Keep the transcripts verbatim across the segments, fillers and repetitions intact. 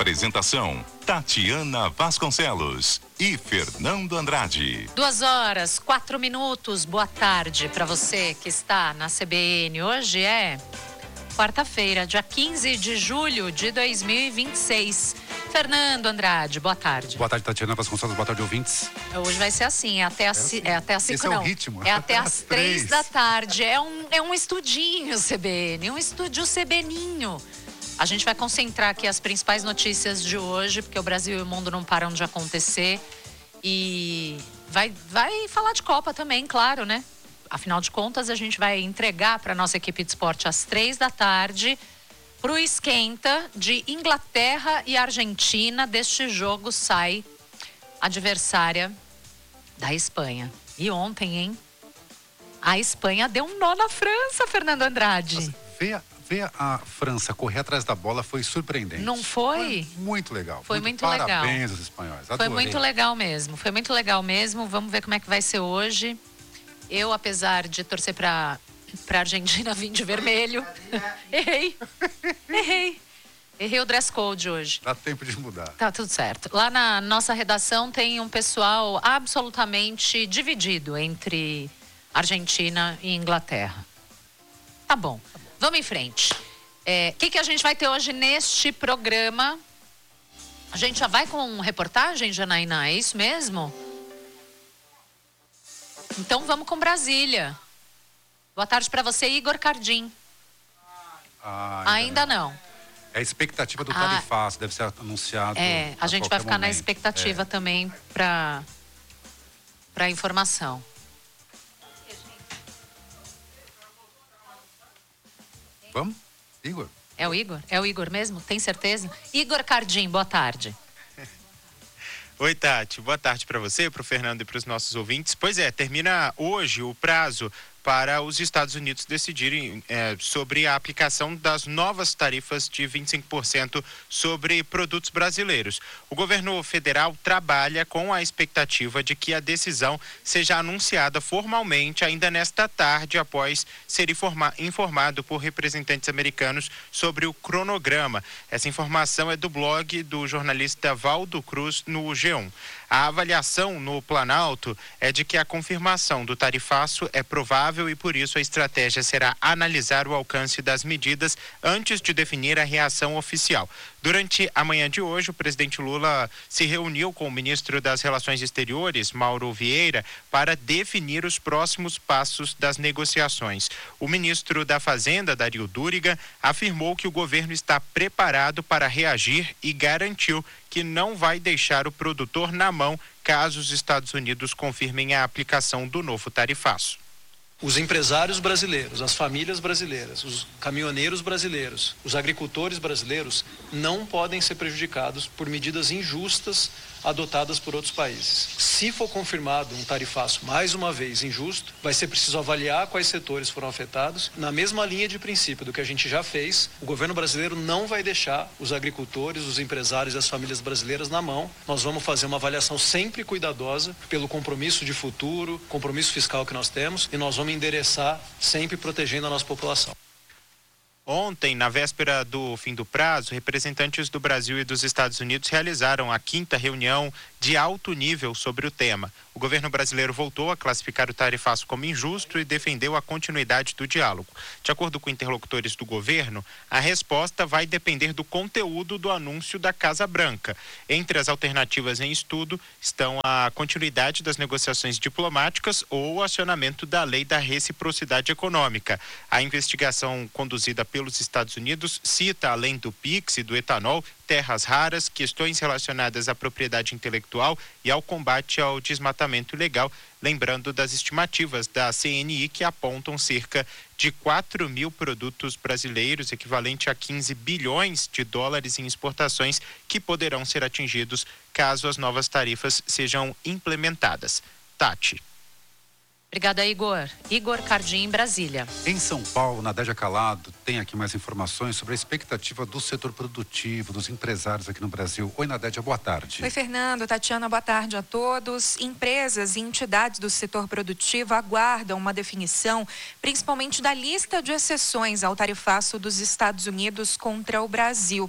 Apresentação: Tatiana Vasconcelos e Fernando Andrade. Duas horas, quatro minutos. Boa tarde para você que está na C B N. Hoje é quarta-feira, dia quinze de julho de dois mil e vinte e seis. Fernando Andrade, boa tarde. Boa tarde, Tatiana Vasconcelos. Boa tarde, ouvintes. Hoje vai ser assim, é até as é, é até as cinco, Esse não. é o ritmo. É até as três da tarde. É um, é um estudinho C B N, um estúdio CBNinho. A gente vai concentrar aqui as principais notícias de hoje, porque o Brasil e o mundo não param de acontecer. E vai, vai falar de Copa também, claro, né? Afinal de contas, a gente vai entregar para a nossa equipe de esporte às três da tarde para o esquenta de Inglaterra e Argentina. Deste jogo sai adversária da Espanha. E ontem, hein? A Espanha deu um nó na França, Fernando Andrade. Nossa, ver, ver a França correr atrás da bola foi surpreendente. Não foi? Foi muito legal. Foi muito, muito parabéns legal. Parabéns aos espanhóis. Adorei. Foi muito legal mesmo. Foi muito legal mesmo. Vamos ver como é que vai ser hoje. Eu, apesar de torcer para para Argentina, vim de vermelho. Errei. Errei. Errei o dress code hoje. Dá tempo de mudar. Tá tudo certo. Lá na nossa redação tem um pessoal absolutamente dividido entre Argentina e Inglaterra. Tá bom. Vamos em frente. O é, que, que a gente vai ter hoje neste programa? A gente já vai com reportagem, Janaína? É isso mesmo? Então vamos com Brasília. Boa tarde para você, Igor Cardim. Ah, ainda, ainda não. não. É a expectativa do ah, tarifaço, deve ser anunciado. É, a, a gente vai ficar momento. na expectativa é. também para para informação. Vamos? Igor? É o Igor? É o Igor mesmo? Tem certeza? Igor Cardim, boa tarde. Oi, Tati. Boa tarde para você, para o Fernando e para os nossos ouvintes. Pois é, termina hoje o prazo para os Estados Unidos decidirem é, sobre a aplicação das novas tarifas de vinte e cinco por cento sobre produtos brasileiros. O governo federal trabalha com a expectativa de que a decisão seja anunciada formalmente ainda nesta tarde, após ser informa- informado por representantes americanos sobre o cronograma. Essa informação é do blog do jornalista Valdo Cruz no G um. A avaliação no Planalto é de que a confirmação do tarifaço é provável e, por isso, a estratégia será analisar o alcance das medidas antes de definir a reação oficial. Durante a manhã de hoje, o presidente Lula se reuniu com o ministro das Relações Exteriores, Mauro Vieira, para definir os próximos passos das negociações. O ministro da Fazenda, Dario Duriga, afirmou que o governo está preparado para reagir e garantiu que não vai deixar o produtor na mão caso os Estados Unidos confirmem a aplicação do novo tarifaço. Os empresários brasileiros, as famílias brasileiras, os caminhoneiros brasileiros, os agricultores brasileiros não podem ser prejudicados por medidas injustas adotadas por outros países. Se for confirmado um tarifaço, mais uma vez, injusto, vai ser preciso avaliar quais setores foram afetados. Na mesma linha de princípio do que a gente já fez, o governo brasileiro não vai deixar os agricultores, os empresários e as famílias brasileiras na mão. Nós vamos fazer uma avaliação sempre cuidadosa pelo compromisso de futuro, compromisso fiscal que nós temos, e nós vamos endereçar sempre protegendo a nossa população. Ontem, na véspera do fim do prazo, representantes do Brasil e dos Estados Unidos realizaram a quinta reunião de alto nível sobre o tema. O governo brasileiro voltou a classificar o tarifaço como injusto e defendeu a continuidade do diálogo. De acordo com interlocutores do governo, a resposta vai depender do conteúdo do anúncio da Casa Branca. Entre as alternativas em estudo estão a continuidade das negociações diplomáticas ou o acionamento da lei da reciprocidade econômica. A investigação conduzida pelos Estados Unidos cita, além do Pix e do etanol, terras raras, questões relacionadas à propriedade intelectual e ao combate ao desmatamento ilegal, lembrando das estimativas da C N I que apontam cerca de quatro mil produtos brasileiros, equivalente a quinze bilhões de dólares em exportações, que poderão ser atingidos caso as novas tarifas sejam implementadas. Tati. Obrigada, Igor. Igor Cardim, em Brasília. Em São Paulo, Nadégia Calado tem aqui mais informações sobre a expectativa do setor produtivo, dos empresários aqui no Brasil. Oi, Nadégia, boa tarde. Oi, Fernando, Tatiana, boa tarde a todos. Empresas e entidades do setor produtivo aguardam uma definição, principalmente da lista de exceções ao tarifaço dos Estados Unidos contra o Brasil.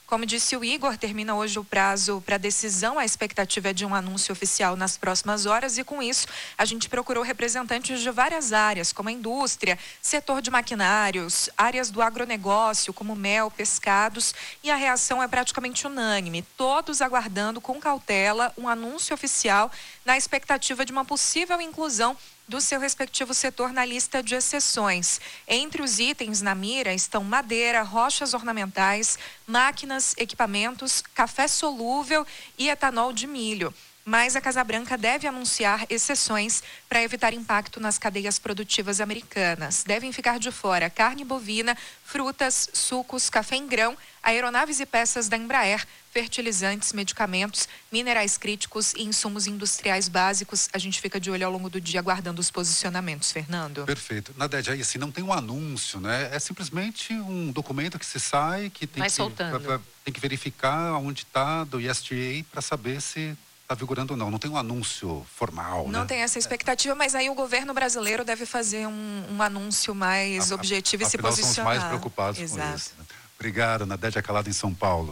Como disse o Igor, termina hoje o prazo para decisão. A expectativa é de um anúncio oficial nas próximas horas e, com isso, a gente procurou representantes de várias áreas, como a indústria, setor de maquinários, áreas do agronegócio, como mel, pescados, e a reação é praticamente unânime. Todos aguardando com cautela um anúncio oficial na expectativa de uma possível inclusão do seu respectivo setor na lista de exceções. Entre os itens na mira estão madeira, rochas ornamentais, máquinas, equipamentos, café solúvel e etanol de milho. Mas a Casa Branca deve anunciar exceções para evitar impacto nas cadeias produtivas americanas. Devem ficar de fora carne bovina, frutas, sucos, café em grão, aeronaves e peças da Embraer, fertilizantes, medicamentos, minerais críticos e insumos industriais básicos. A gente fica de olho ao longo do dia aguardando os posicionamentos, Fernando. Perfeito. Nadege, aí assim, não tem um anúncio, né? É simplesmente um documento que se sai, que tem, Vai que, soltando. tem que verificar onde está do U S D A para saber se está vigorando ou não. Não tem um anúncio formal, Não né? tem essa expectativa, mas aí o governo brasileiro deve fazer um, um anúncio mais A- objetivo e se afinal, posicionar. somos mais preocupados Exato. com isso. Né? Obrigado, Nadege Calado, em São Paulo.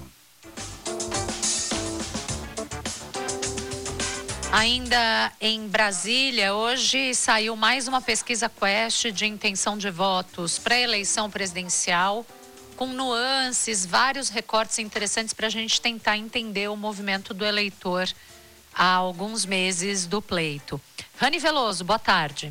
Ainda em Brasília, hoje saiu mais uma pesquisa Quest de intenção de votos para a eleição presidencial, com nuances, vários recortes interessantes para a gente tentar entender o movimento do eleitor há alguns meses do pleito. Rani Veloso, boa tarde.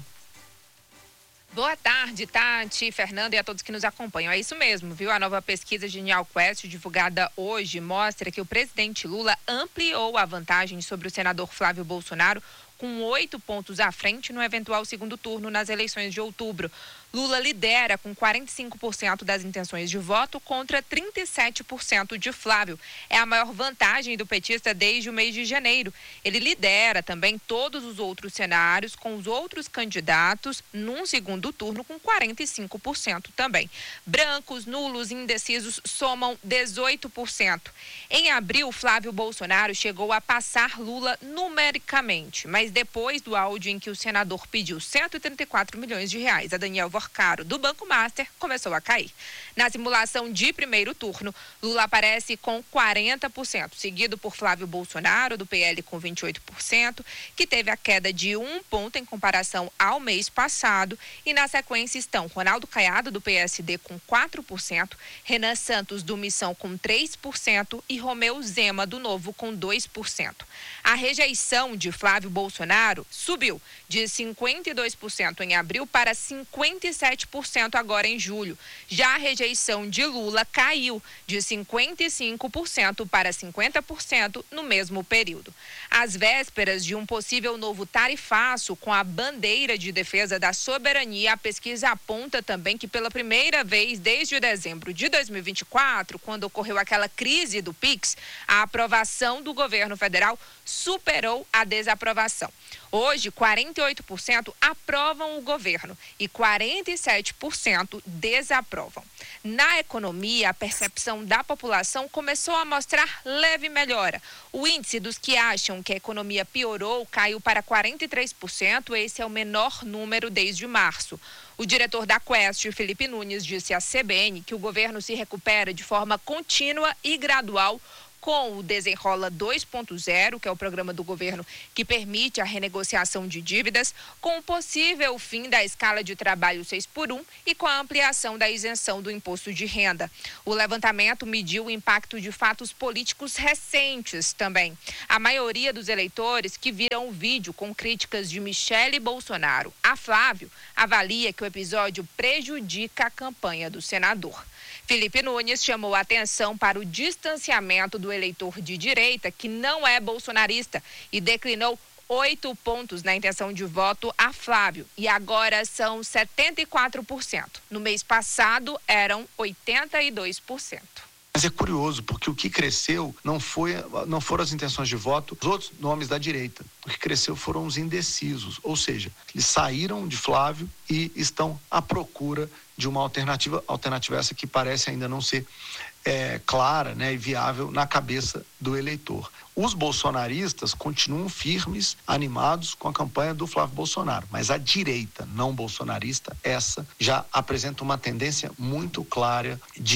Boa tarde, Tati, Fernando e a todos que nos acompanham. É isso mesmo, viu? A nova pesquisa Genial Quest, divulgada hoje, mostra que o presidente Lula ampliou a vantagem sobre o senador Flávio Bolsonaro, com oito pontos à frente no eventual segundo turno nas eleições de outubro. Lula lidera com quarenta e cinco por cento das intenções de voto contra trinta e sete por cento de Flávio. É a maior vantagem do petista desde o mês de janeiro. Ele lidera também todos os outros cenários, com os outros candidatos num segundo turno com quarenta e cinco por cento também. Brancos, nulos e indecisos somam dezoito por cento. Em abril, Flávio Bolsonaro chegou a passar Lula numericamente, mas depois do áudio em que o senador pediu cento e trinta e quatro milhões de reais a Daniel Vorcaro, do Banco Master, começou a cair. Na simulação de primeiro turno, Lula aparece com quarenta por cento, seguido por Flávio Bolsonaro, do P L, com vinte e oito por cento, que teve a queda de um ponto em comparação ao mês passado. E na sequência estão Ronaldo Caiado, do P S D, com quatro por cento, Renan Santos, do Missão, com três por cento e Romeu Zema, do Novo, com dois por cento. A rejeição de Flávio Bolsonaro subiu de cinquenta e dois por cento em abril para cinquenta e sete por cento agora em julho. Já a rejeição de Lula caiu de cinquenta e cinco por cento para cinquenta por cento no mesmo período. Às vésperas de um possível novo tarifaço com a bandeira de defesa da soberania, a pesquisa aponta também que pela primeira vez desde dezembro de dois mil e vinte e quatro, quando ocorreu aquela crise do Pix, a aprovação do governo federal superou a desaprovação. Hoje, quarenta e oito por cento aprovam o governo e quarenta e sete por cento desaprovam. Na economia, a percepção da população começou a mostrar leve melhora. O índice dos que acham que a economia piorou caiu para quarenta e três por cento, esse é o menor número desde março. O diretor da Quest, Felipe Nunes, disse à C B N que o governo se recupera de forma contínua e gradual, com o Desenrola dois ponto zero, que é o programa do governo que permite a renegociação de dívidas, com o possível fim da escala de trabalho seis por um e com a ampliação da isenção do imposto de renda. O levantamento mediu o impacto de fatos políticos recentes também. A maioria dos eleitores que viram o vídeo com críticas de Michele Bolsonaro a Flávio avalia que o episódio prejudica a campanha do senador. Felipe Nunes chamou a atenção para o distanciamento do eleitor de direita, que não é bolsonarista, e declinou oito pontos na intenção de voto a Flávio. E agora são setenta e quatro por cento. No mês passado, eram oitenta e dois por cento. Mas é curioso, porque o que cresceu não, foi, não foram as intenções de voto dos outros nomes da direita. O que cresceu foram os indecisos, ou seja, eles saíram de Flávio e estão à procura de uma alternativa, alternativa essa que parece ainda não ser é, clara, né, e viável na cabeça do eleitor. Os bolsonaristas continuam firmes, animados com a campanha do Flávio Bolsonaro, mas a direita não bolsonarista, essa já apresenta uma tendência muito clara de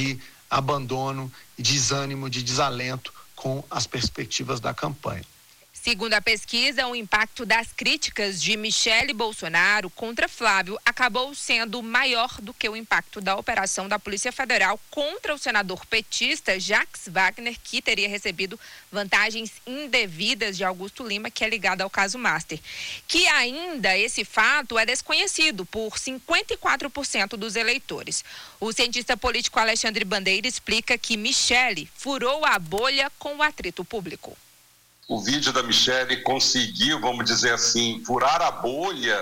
abandono, desânimo, de desalento com as perspectivas da campanha. Segundo a pesquisa, o impacto das críticas de Michele Bolsonaro contra Flávio acabou sendo maior do que o impacto da operação da Polícia Federal contra o senador petista Jacques Wagner, que teria recebido vantagens indevidas de Augusto Lima, que é ligado ao caso Master. Que ainda esse fato é desconhecido por cinquenta e quatro por cento dos eleitores. O cientista político Alexandre Bandeira explica que Michele furou a bolha com o atrito público. O vídeo da Michele conseguiu, vamos dizer assim, furar a bolha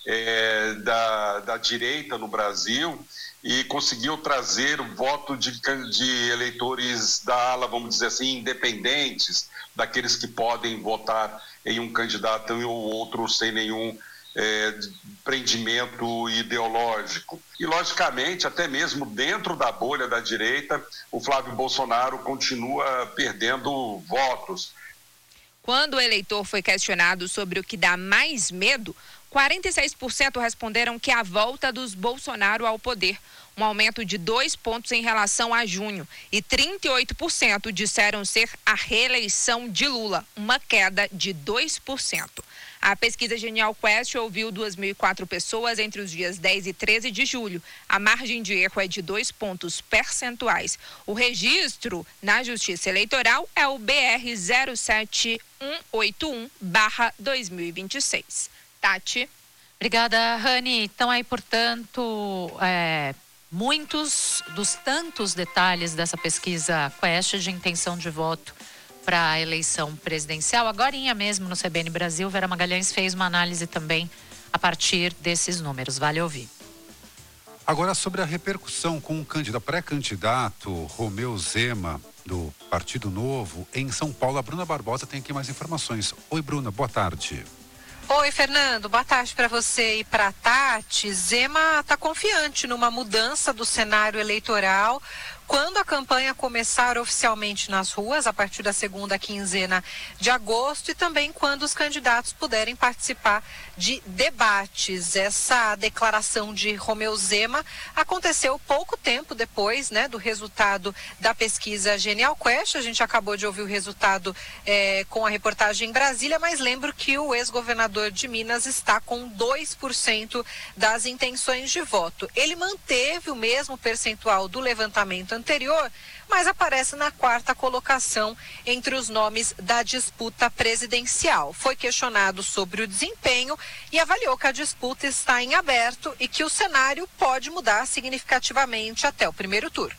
é, da, da direita no Brasil e conseguiu trazer o voto de, de eleitores da ala, vamos dizer assim, independentes, daqueles que podem votar em um candidato ou outro sem nenhum é, prendimento ideológico. E, logicamente, até mesmo dentro da bolha da direita, o Flávio Bolsonaro continua perdendo votos. Quando o eleitor foi questionado sobre o que dá mais medo, quarenta e seis por cento responderam que a volta dos Bolsonaro ao poder, um aumento de dois pontos em relação a junho, e trinta e oito por cento disseram ser a reeleição de Lula, uma queda de dois por cento. A pesquisa Genial Quest ouviu duas mil e quatro pessoas entre os dias dez e treze de julho. A margem de erro é de dois pontos percentuais. O registro na Justiça Eleitoral é o B R zero sete um oito um barra dois mil e vinte e seis. Tati. Obrigada, Rani. Então aí, portanto, é, muitos dos tantos detalhes dessa pesquisa Quest de intenção de voto para a eleição presidencial. Agorinha mesmo no C B N Brasil, Vera Magalhães fez uma análise também a partir desses números. Vale ouvir. Agora, sobre a repercussão com o candidato, pré-candidato Romeu Zema, do Partido Novo, em São Paulo. A Bruna Barbosa tem aqui mais informações. Oi, Bruna, boa tarde. Oi, Fernando, boa tarde para você e para a Tati. Zema está confiante numa mudança do cenário eleitoral quando a campanha começar oficialmente nas ruas, a partir da segunda quinzena de agosto, e também quando os candidatos puderem participar de debates. Essa declaração de Romeu Zema aconteceu pouco tempo depois, né, do resultado da pesquisa Genial Quest. A gente acabou de ouvir o resultado é, com a reportagem em Brasília, mas lembro que o ex-governador de Minas está com dois por cento das intenções de voto. Ele manteve o mesmo percentual do levantamento anterior, mas aparece na quarta colocação entre os nomes da disputa presidencial. Foi questionado sobre o desempenho e avaliou que a disputa está em aberto e que o cenário pode mudar significativamente até o primeiro turno.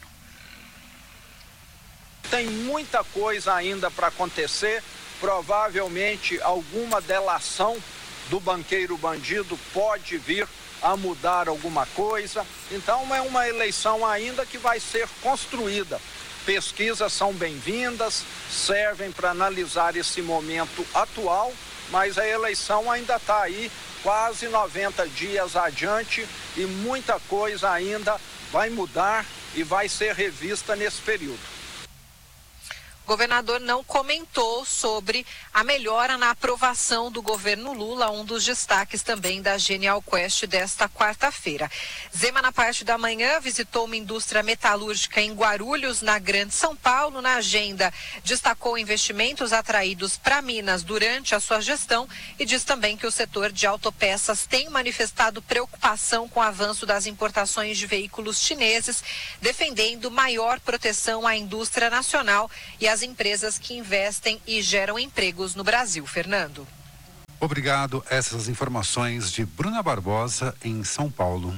Tem muita coisa ainda para acontecer, provavelmente alguma delação do banqueiro bandido pode vir a mudar alguma coisa. Então é uma eleição ainda que vai ser construída. Pesquisas são bem-vindas, servem para analisar esse momento atual, mas a eleição ainda está aí quase noventa dias adiante e muita coisa ainda vai mudar e vai ser revista nesse período. O governador não comentou sobre a melhora na aprovação do governo Lula, um dos destaques também da Genial Quest desta quarta-feira. Zema, na parte da manhã, visitou uma indústria metalúrgica em Guarulhos, na Grande São Paulo. Na agenda, destacou investimentos atraídos para Minas durante a sua gestão e diz também que o setor de autopeças tem manifestado preocupação com o avanço das importações de veículos chineses, defendendo maior proteção à indústria nacional e às empresas que investem e geram empregos no Brasil. Fernando. Obrigado. Essas informações de Bruna Barbosa, em São Paulo.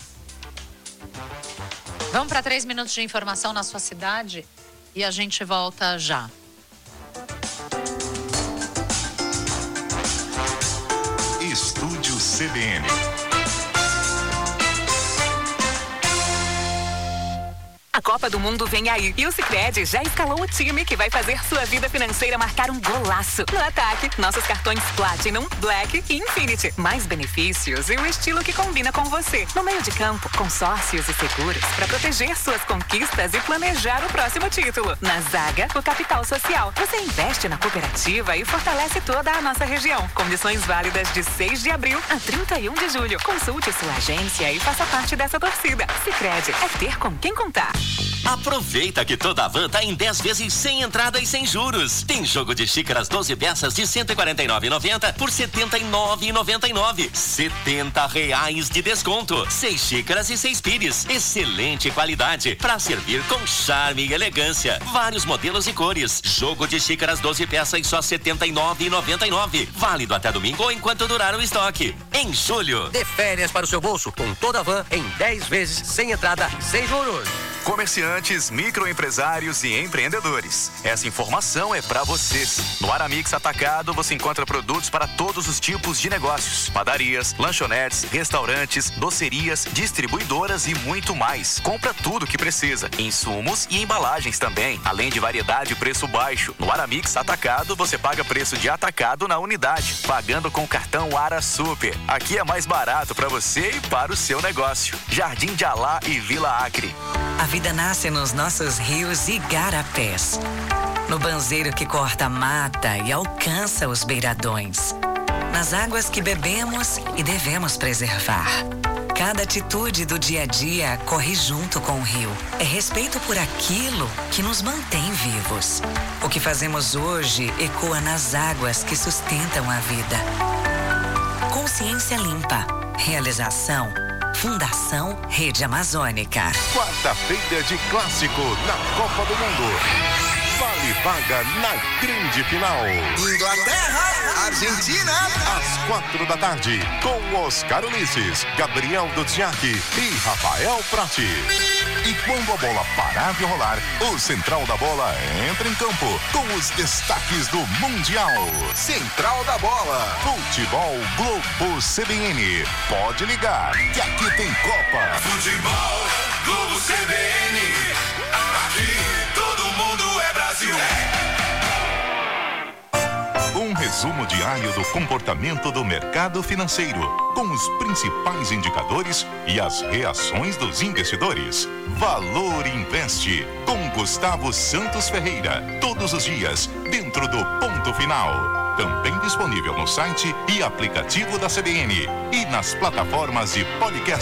Vamos para três minutos de informação na sua cidade e a gente volta já. Estúdio C B N. A Copa do Mundo vem aí e o Sicredi já escalou o time que vai fazer sua vida financeira marcar um golaço. No ataque, nossos cartões Platinum, Black e Infinity. Mais benefícios e o estilo que combina com você. No meio de campo, consórcios e seguros para proteger suas conquistas e planejar o próximo título. Na zaga, o capital social. Você investe na cooperativa e fortalece toda a nossa região. Condições válidas de seis de abril a trinta e um de julho. Consulte sua agência e faça parte dessa torcida. Sicredi é ter com quem contar. Aproveita que toda a van tá em dez vezes sem entrada e sem juros. Tem jogo de xícaras doze peças de cento e quarenta e nove reais e noventa centavos por setenta e nove reais e noventa e nove centavos. setenta reais de desconto. Seis xícaras e seis pires. Excelente qualidade para servir com charme e elegância. Vários modelos e cores. Jogo de xícaras doze peças só setenta e nove reais e noventa e nove centavos. Válido até domingo ou enquanto durar o estoque. Em julho. Dê férias para o seu bolso com toda a van em dez vezes sem entrada e sem juros. Comerciantes, microempresários e empreendedores. Essa informação é para vocês. No Aramix Atacado você encontra produtos para todos os tipos de negócios. Padarias, lanchonetes, restaurantes, docerias, distribuidoras e muito mais. Compra tudo que precisa. Insumos e embalagens também. Além de variedade e preço baixo. No Aramix Atacado você paga preço de atacado na unidade. Pagando com o cartão Ara Super. Aqui é mais barato para você e para o seu negócio. Jardim de Alá e Vila Acre. A vida nasce nos nossos rios e igarapés. No banzeiro que corta a mata e alcança os beiradões. Nas águas que bebemos e devemos preservar. Cada atitude do dia a dia corre junto com o rio. É respeito por aquilo que nos mantém vivos. O que fazemos hoje ecoa nas águas que sustentam a vida. Consciência Limpa. Realização Fundação Rede Amazônica. Quarta-feira de clássico na Copa do Mundo. Vale vaga na grande final. Inglaterra, Argentina. Às quatro da tarde, com Oscar Ulisses, Gabriel Duziak e Rafael Prati. E quando a bola parar de rolar, o Central da Bola entra em campo com os destaques do Mundial. Central da Bola. Futebol Globo C B N. Pode ligar, que aqui tem Copa. Futebol Globo C B N. Aqui todo mundo é Brasil. Um resumo diário do comportamento do mercado financeiro, com os principais indicadores e as reações dos investidores. Valor Investe, com Gustavo Santos Ferreira, todos os dias, dentro do Ponto Final. Também disponível no site e aplicativo da C B N e nas plataformas de podcast.